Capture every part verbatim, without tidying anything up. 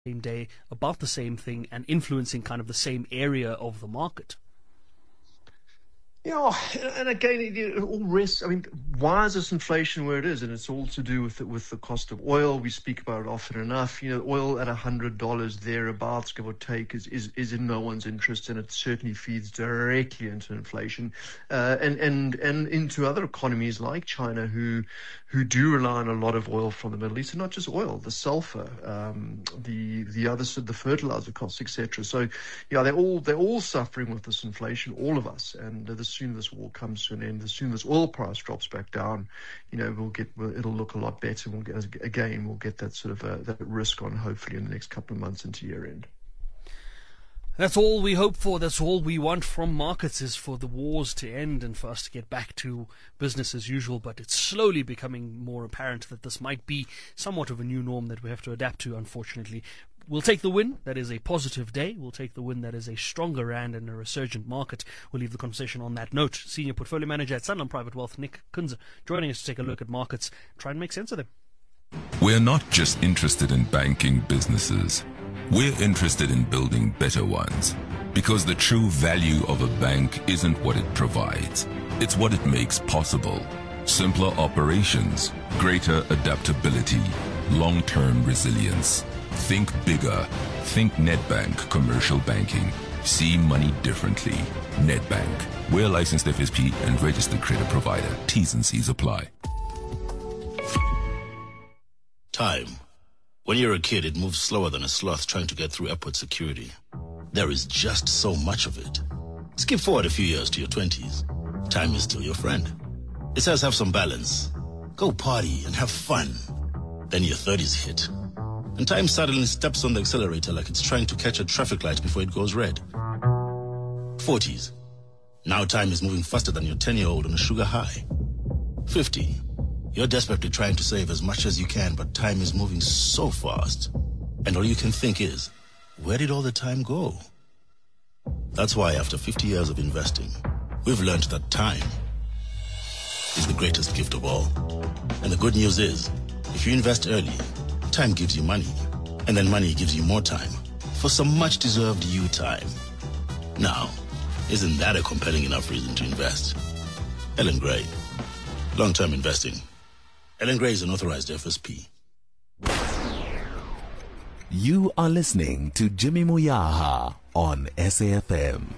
same day about the same thing and influencing kind of the same area of the market. Yeah, and again, it all rests. I mean, why is this inflation where it is? And it's all to do with the, with the cost of oil. We speak about it often enough. You know, oil at a hundred dollars thereabouts, give or take, is, is is in no one's interest, and it certainly feeds directly into inflation, uh, and and and into other economies like China, who who do rely on a lot of oil from the Middle East, and not just oil, the sulfur, um, the the other the fertilizer costs, et cetera. So, yeah, they're all they're all suffering with this inflation, all of us, and uh, the sooner this war comes to an end, the sooner this oil price drops back down, you know, we'll get, we'll, it'll look a lot better. We'll get, again, we'll get that sort of uh, that risk on, hopefully, in the next couple of months into year end. That's all we hope for. That's all we want from markets, is for the wars to end and for us to get back to business as usual. But it's slowly becoming more apparent that this might be somewhat of a new norm that we have to adapt to, unfortunately. We'll take the win. That is a positive day. We'll take the win. That is a stronger rand and a resurgent market. We'll leave the conversation on that note. Senior Portfolio Manager at Sanlam Private Wealth, Nick Kunze, joining us to take a look at markets, try and make sense of them. We're not just interested in banking businesses. We're interested in building better ones. Because the true value of a bank isn't what it provides. It's what it makes possible. Simpler operations, greater adaptability, long-term resilience. Think bigger. Think Nedbank Commercial Banking. See money differently. Nedbank. We're a licensed F S P and registered credit provider. T's and C's apply. Time. When you're a kid, it moves slower than a sloth trying to get through airport security. There is just so much of it. Skip forward a few years to your twenties. Time is still your friend. It says have some balance. Go party and have fun. Then your thirties hit. And time suddenly steps on the accelerator like it's trying to catch a traffic light before it goes red. forties. Now time is moving faster than your ten-year-old on a sugar high. fifty. You're desperately trying to save as much as you can, but time is moving so fast. And all you can think is, where did all the time go? That's why after fifty years of investing, we've learned that time is the greatest gift of all. And the good news is, if you invest early, time gives you money, and then money gives you more time for some much-deserved you time. Now, isn't that a compelling enough reason to invest? Ellen Gray, long-term investing. Ellen Gray is an authorized F S P. You are listening to Jimmy Moyaha on S A F M.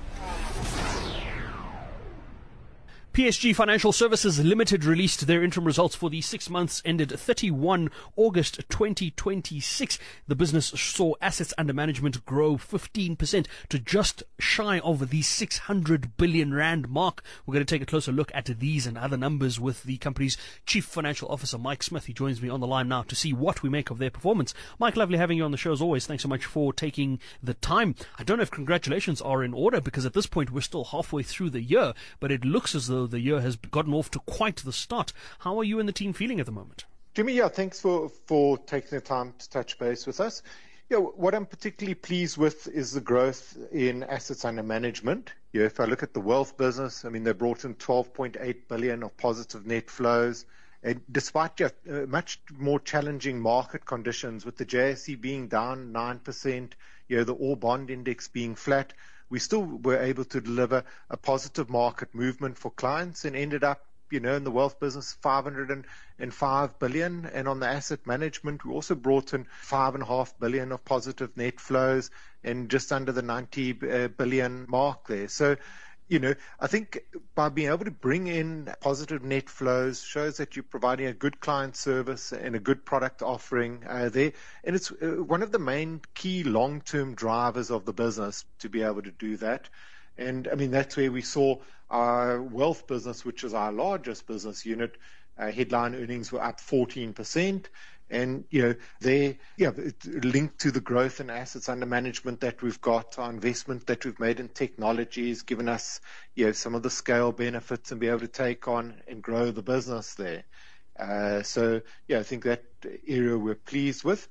P S G Financial Services Limited released their interim results for the six months ended thirty-first August twenty twenty-six. The business saw assets under management grow fifteen percent to just shy of the six hundred billion rand mark. We're going to take a closer look at these and other numbers with the company's Chief Financial Officer, Mike Smith. He joins me on the line now to see what we make of their performance. Mike, lovely having you on the show as always. Thanks so much for taking the time. I don't know if congratulations are in order, because at this point we're still halfway through the year, but it looks as though the year has gotten off to quite the start. How are you and the team feeling at the moment? Jimmy, yeah, thanks for, for taking the time to touch base with us. Yeah, what I'm particularly pleased with is the growth in assets under management. Yeah, if I look at the wealth business, I mean, they brought in twelve point eight billion of positive net flows. And despite just, uh, much more challenging market conditions, with the J S E being down nine percent, you know, the All Bond Index being flat, we still were able to deliver a positive market movement for clients and ended up, you know, in the wealth business, five hundred five billion. And on the asset management, we also brought in five and a half billion of positive net flows and just under the ninety billion mark there. So, you know, I think by being able to bring in positive net flows shows that you're providing a good client service and a good product offering uh, there. And it's uh, one of the main key long-term drivers of the business to be able to do that. And, I mean, that's where we saw our wealth business, which is our largest business unit, uh, headline earnings were up fourteen percent. And, you know, they, yeah, linked to the growth in assets under management that we've got, our investment that we've made in technology has given us, you know, some of the scale benefits and be able to take on and grow the business there. Uh, so, yeah, I think that area we're pleased with.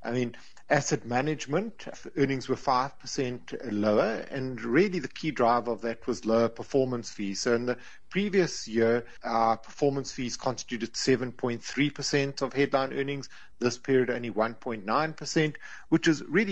I mean, asset management earnings were five percent lower, and really the key driver of that was lower performance fees. So in the previous year, our performance fees constituted seven point three percent of headline earnings. This period, only one point nine percent, which is really